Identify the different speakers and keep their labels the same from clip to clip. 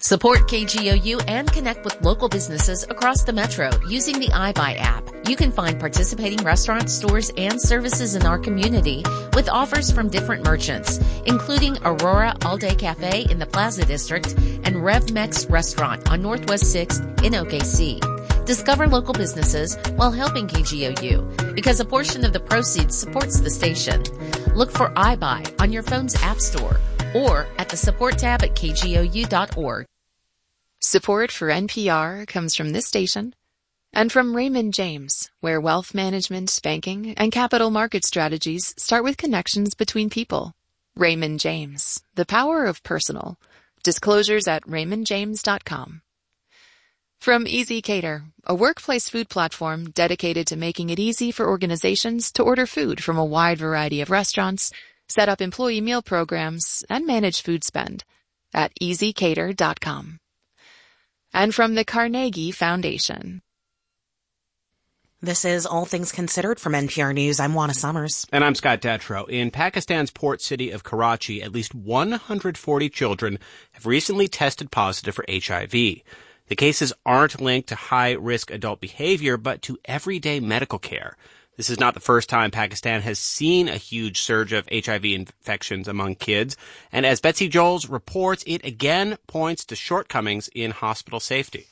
Speaker 1: Support KGOU and connect with local businesses across the metro using the iBuy app. You can find participating restaurants, stores, and services in our community with offers from different merchants, including Aurora All Day Cafe in the Plaza District and RevMex Restaurant on Northwest 6th in OKC. Discover local businesses while helping KGOU because a portion of the proceeds supports the station. Look for iBuy on your phone's app store or at the support tab at kgou.org.
Speaker 2: Support for NPR comes from this station and from Raymond James, where wealth management, banking, and capital market strategies start with connections between people. Raymond James, the power of personal. Disclosures at raymondjames.com. From Easy Cater, a workplace food platform dedicated to making it easy for organizations to order food from a wide variety of restaurants, set up employee meal programs, and manage food spend at easycater.com. And from the Carnegie Foundation.
Speaker 3: This is All Things Considered from NPR News. I'm Juana Summers.
Speaker 4: And I'm Scott Detrow. In Pakistan's port city of Karachi, at least 140 children have recently tested positive for HIV. The cases aren't linked to high-risk adult behavior, but to everyday medical care. This is not the first time Pakistan has seen a huge surge of HIV infections among kids. And as Betsy Joels reports, it again points to shortcomings in hospital safety.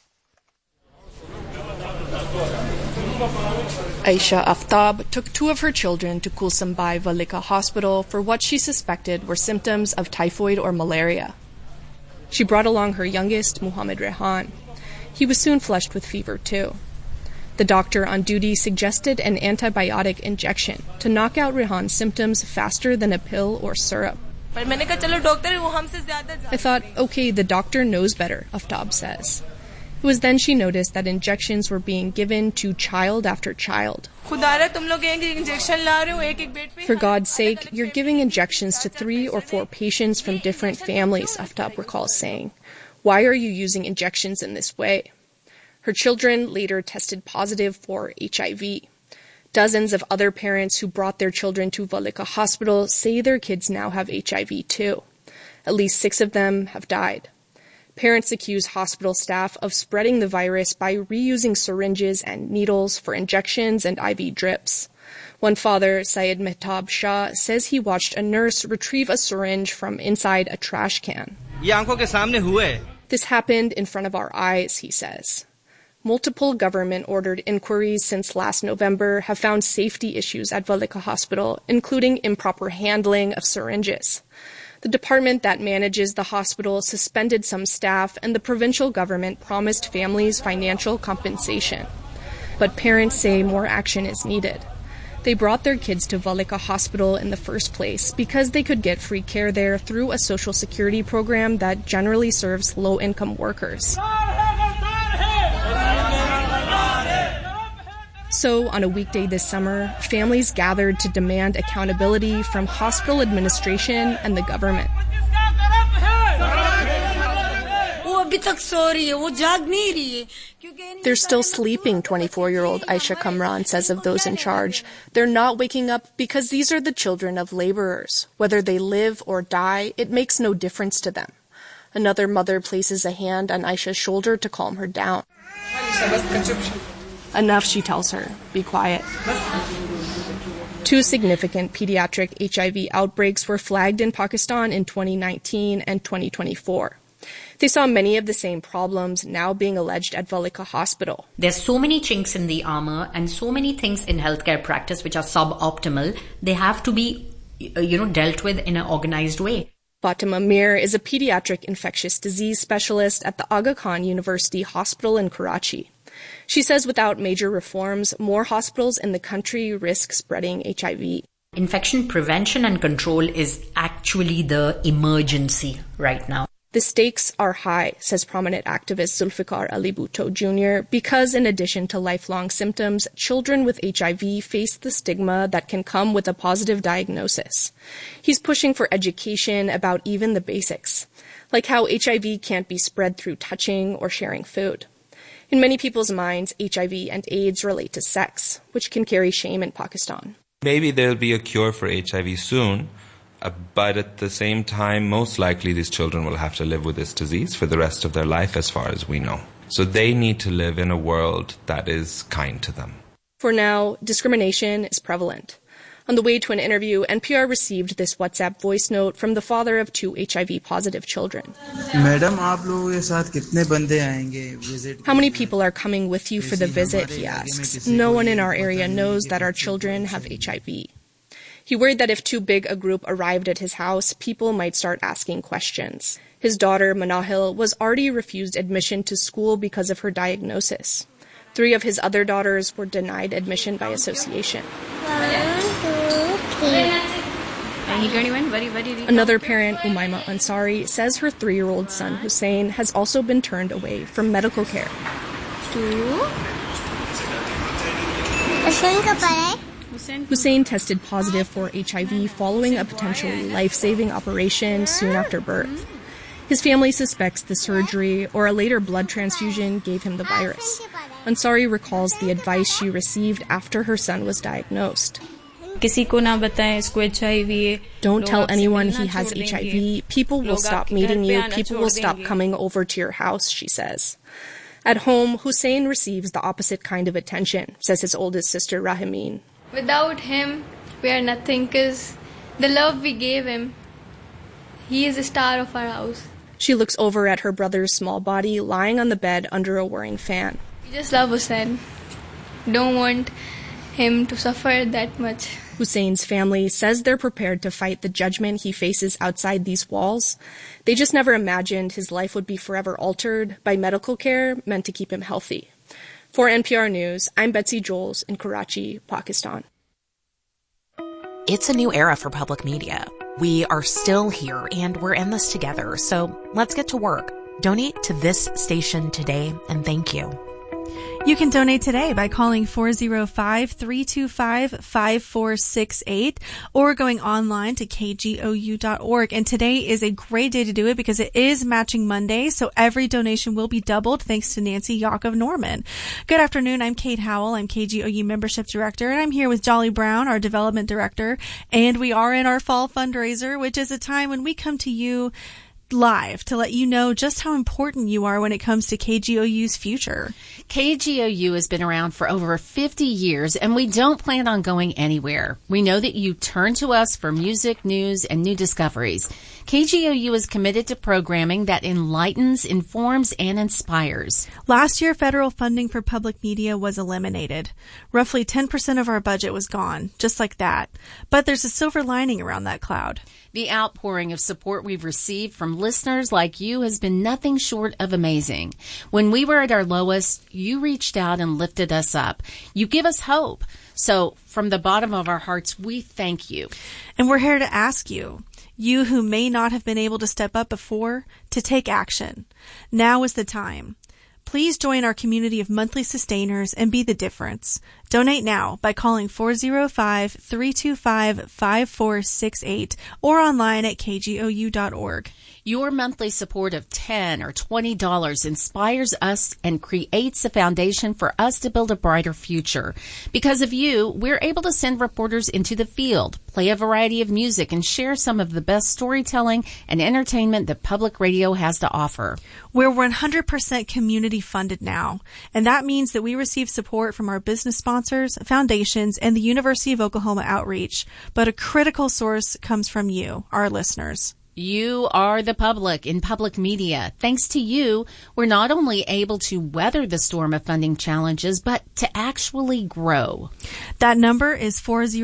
Speaker 5: Aisha Aftab took two of her children to Kulsum Bai Valika Hospital for what she suspected were symptoms of typhoid or malaria. She brought along her youngest, Muhammad Rehan. He was soon flushed with fever, too. The doctor on duty suggested an antibiotic injection to knock out Rehan's symptoms faster than a pill or syrup. I thought, okay, the doctor knows better, Aftab says. It was then she noticed that injections were being given to child after child. For God's sake, you're giving injections to 3 or 4 patients from different families, Aftab recalls saying. Why are you using injections in this way? Her children later tested positive for HIV. Dozens of other parents who brought their children to Valika Hospital say their kids now have HIV too. At least 6 of them have died. Parents accuse hospital staff of spreading the virus by reusing syringes and needles for injections and IV drips. One father, Syed Mehtab Shah, says he watched a nurse retrieve a syringe from inside a trash can. This happened in front of our eyes, he says. Multiple government-ordered inquiries since last November have found safety issues at Valika Hospital, including improper handling of syringes. The department that manages the hospital suspended some staff, and the provincial government promised families financial compensation. But parents say more action is needed. They brought their kids to Valika Hospital in the first place because they could get free care there through a social security program that generally serves low-income workers. So, on a weekday this summer, families gathered to demand accountability from hospital administration and the government. They're still sleeping, 24-year-old Aisha Kamran says of those in charge. They're not waking up because these are the children of laborers. Whether they live or die, it makes no difference to them. Another mother places a hand on Aisha's shoulder to calm her down. Enough, she tells her. Be quiet. 2 significant pediatric HIV outbreaks were flagged in Pakistan in 2019 and 2024. They saw many of the same problems now being alleged at Valika Hospital.
Speaker 6: There's so many chinks in the armor and so many things in healthcare practice which are suboptimal. They have to be, dealt with in an organized way.
Speaker 5: Fatima Mir is a pediatric infectious disease specialist at the Aga Khan University Hospital in Karachi. She says without major reforms, more hospitals in the country risk spreading HIV.
Speaker 6: Infection prevention and control is actually the emergency right now.
Speaker 5: The stakes are high, says prominent activist Zulfikar Ali Bhutto Jr., because in addition to lifelong symptoms, children with HIV face the stigma that can come with a positive diagnosis. He's pushing for education about even the basics, like how HIV can't be spread through touching or sharing food. In many people's minds, HIV and AIDS relate to sex, which can carry shame in Pakistan.
Speaker 7: Maybe there'll be a cure for HIV soon, But at the same time, most likely these children will have to live with this disease for the rest of their life, as far as we know. So they need to live in a world that is kind to them.
Speaker 5: For now, discrimination is prevalent. On the way to an interview, NPR received this WhatsApp voice note from the father of 2 HIV-positive children. How many people are coming with you for the visit, he asks. No one in our area knows that our children have HIV. He worried that if too big a group arrived at his house, people might start asking questions. His daughter, Manahil, was already refused admission to school because of her diagnosis. 3 of his other daughters were denied admission by association. Another parent, Umayma Ansari, says her 3-year-old son, Hussein, has also been turned away from medical care. Hussein tested positive for HIV following a potentially life-saving operation soon after birth. His family suspects the surgery or a later blood transfusion gave him the virus. Ansari recalls the advice she received after her son was diagnosed. Don't tell anyone he has HIV. People will stop meeting you. People will stop coming over to your house, she says. At home, Hussein receives the opposite kind of attention, says his oldest sister, Rahimin.
Speaker 8: Without him, we are nothing, because the love we gave him, he is the star of our house.
Speaker 5: She looks over at her brother's small body lying on the bed under a whirring fan.
Speaker 8: We just love Hussein. Don't want him to suffer that much.
Speaker 5: Hussein's family says they're prepared to fight the judgment he faces outside these walls. They just never imagined his life would be forever altered by medical care meant to keep him healthy. For NPR News, I'm Betsy Joels in Karachi, Pakistan.
Speaker 3: It's a new era for public media. We are still here and we're in this together, so let's get to work. Donate to this station today, and thank you.
Speaker 9: You can donate today by calling 405-325-5468 or going online to kgou.org. And today is a great day to do it because it is Matching Monday, so every donation will be doubled thanks to Nancy Yakov Norman. Good afternoon. I'm Kate Howell. I'm KGOU Membership Director, and I'm here with Jolly Brown, our Development Director. And we are in our fall fundraiser, which is a time when we come to you live to let you know just how important you are when it comes to KGOU's future.
Speaker 1: KGOU has been around for over 50 years, and we don't plan on going anywhere. We know that you turn to us for music, news, and new discoveries. KGOU is committed to programming that enlightens, informs, and inspires.
Speaker 9: Last year, federal funding for public media was eliminated. Roughly 10% of our budget was gone, just like that. But there's a silver lining around that cloud.
Speaker 1: The outpouring of support we've received from listeners like you has been nothing short of amazing. When we were at our lowest, you reached out and lifted us up. You give us hope. So from the bottom of our hearts, we thank you.
Speaker 9: And we're here to ask you, you who may not have been able to step up before, to take action. Now is the time. Please join our community of monthly sustainers and be the difference. Donate now by calling 405-325-5468 or online at kgou.org.
Speaker 1: Your monthly support of $10 or $20 inspires us and creates a foundation for us to build a brighter future. Because of you, we're able to send reporters into the field, play a variety of music, and share some of the best storytelling and entertainment that public radio has to offer.
Speaker 9: We're 100% community funded now, and that means that we receive support from our business sponsors, foundations, and the University of Oklahoma Outreach. But a critical source comes from you, our listeners.
Speaker 1: You are the public in public media. Thanks to you, we're not only able to weather the storm of funding challenges, but to actually grow.
Speaker 9: That number is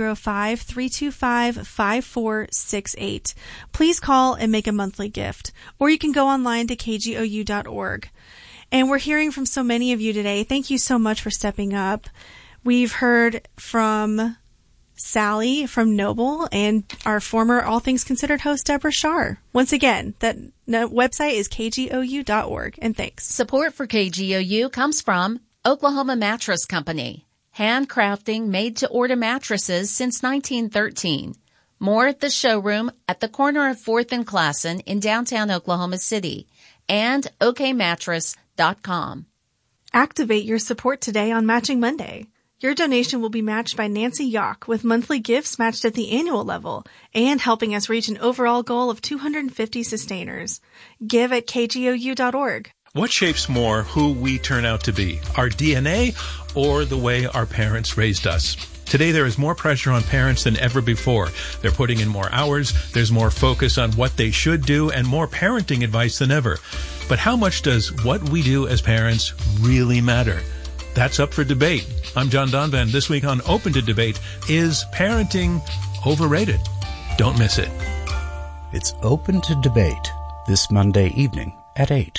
Speaker 9: 405-325-5468. Please call and make a monthly gift, or you can go online to kgou.org. And we're hearing from so many of you today. Thank you so much for stepping up. We've heard from Sally from Noble and our former All Things Considered host, Deborah Shar. Once again, that website is kgou.org, and thanks.
Speaker 1: Support for KGOU comes from Oklahoma Mattress Company, handcrafting made-to-order mattresses since 1913. More at the showroom at the corner of 4th and Classen in downtown Oklahoma City, and okmattress.com.
Speaker 9: Activate your support today on Matching Monday. Your donation will be matched by Nancy Yock with monthly gifts matched at the annual level and helping us reach an overall goal of 250 sustainers. Give at kgou.org.
Speaker 10: What shapes more who we turn out to be, our DNA or the way our parents raised us? Today there is more pressure on parents than ever before. They're putting in more hours, there's more focus on what they should do, and more parenting advice than ever. But how much does what we do as parents really matter? That's up for debate. I'm John Donvan. This week on Open to Debate, is parenting overrated? Don't miss it.
Speaker 11: It's Open to Debate this Monday evening at 8.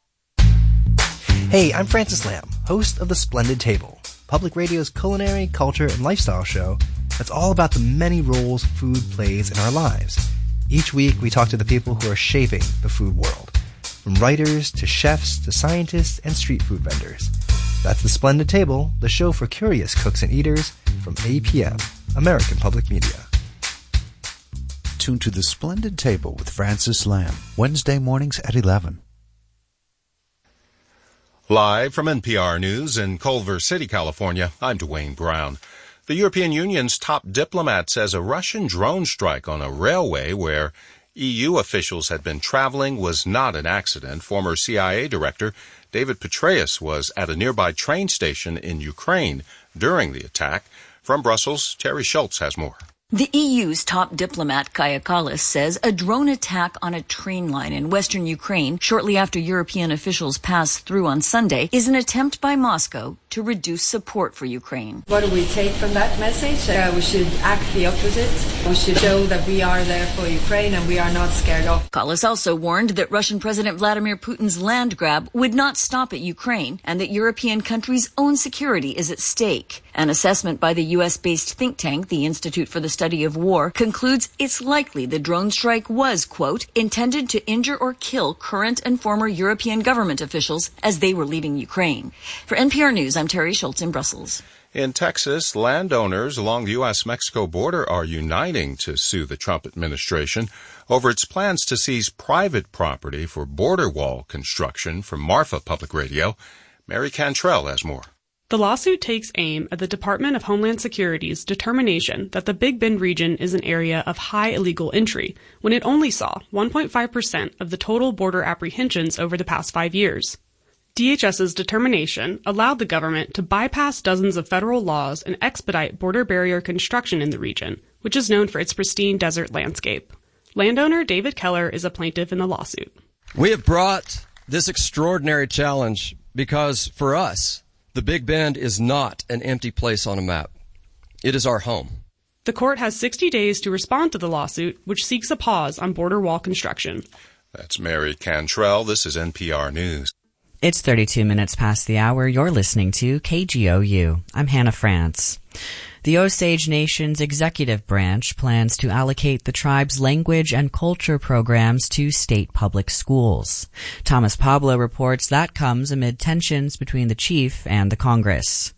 Speaker 12: Hey, I'm Francis Lamb, host of The Splendid Table, Public Radio's culinary, culture, and lifestyle show that's all about the many roles food plays in our lives. Each week, we talk to the people who are shaping the food world, from writers to chefs to scientists and street food vendors. That's The Splendid Table, the show for curious cooks and eaters from APM, American Public Media.
Speaker 11: Tune to The Splendid Table with Francis Lamb, Wednesday mornings at 11.
Speaker 13: Live from NPR News in Culver City, California, I'm Dwayne Brown. The European Union's top diplomat says a Russian drone strike on a railway where EU officials had been traveling was not an accident. Former CIA Director David Petraeus was at a nearby train station in Ukraine during the attack. From Brussels, Terry Schultz has more.
Speaker 14: The EU's top diplomat, Kaja Kallas, says a drone attack on a train line in western Ukraine shortly after European officials passed through on Sunday is an attempt by Moscow to reduce support for Ukraine.
Speaker 15: What do we take from that message? We should act the opposite. We should show that we are there for Ukraine and we are not scared off.
Speaker 14: Kallas also warned that Russian President Vladimir Putin's land grab would not stop at Ukraine and that European countries' own security is at stake. An assessment by the U.S.-based think tank, the Institute for the Study of War, concludes it's likely the drone strike was, quote, intended to injure or kill current and former European government officials as they were leaving Ukraine. For NPR News, I'm Terry Schultz in Brussels.
Speaker 13: In Texas, landowners along the U.S.-Mexico border are uniting to sue the Trump administration over its plans to seize private property for border wall construction. From Marfa Public Radio, Mary Cantrell has more.
Speaker 16: The lawsuit takes aim at the Department of Homeland Security's determination that the Big Bend region is an area of high illegal entry, when it only saw 1.5% of the total border apprehensions over the past 5 years. DHS's determination allowed the government to bypass dozens of federal laws and expedite border barrier construction in the region, which is known for its pristine desert landscape. Landowner David Keller is a plaintiff in the lawsuit.
Speaker 17: We have brought this extraordinary challenge because, for us, the Big Bend is not an empty place on a map. It is our home.
Speaker 16: The court has 60 days to respond to the lawsuit, which seeks a pause on border wall construction.
Speaker 13: That's Mary Cantrell. This is NPR News.
Speaker 18: It's 32 minutes past the hour. You're listening to KGOU. I'm Hannah France. The Osage Nation's executive branch plans to allocate the tribe's language and culture programs to state public schools. Thomas Pablo reports that comes amid tensions between the chief and the Congress.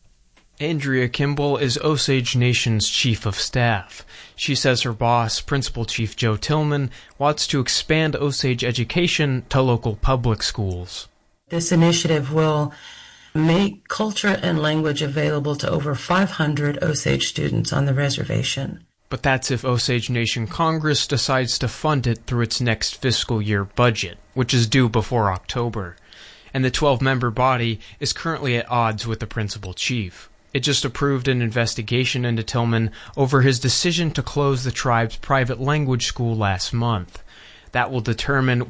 Speaker 19: Andrea Kimball is Osage Nation's chief of staff. She says her boss, Principal Chief Joe Tillman, wants to expand Osage education to local public schools.
Speaker 20: This initiative will make culture and language available to over 500 Osage students on the reservation.
Speaker 19: But that's if Osage Nation Congress decides to fund it through its next fiscal year budget, which is due before October. And the 12-member body is currently at odds with the principal chief. It just approved an investigation into Tillman over his decision to close the tribe's private language school last month. That will determine